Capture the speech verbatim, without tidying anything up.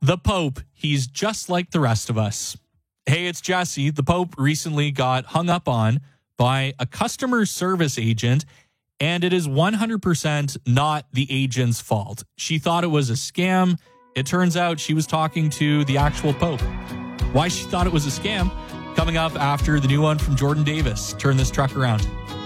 The Pope, he's just like the rest of us. Hey, it's Jesse. The Pope recently got hung up on by a customer service agent, and it is one hundred percent not the agent's fault. She thought it was a scam. It turns out she was talking to the actual Pope. Why she thought it was a scam? Coming up after the new one from Jordan Davis. Turn this truck around.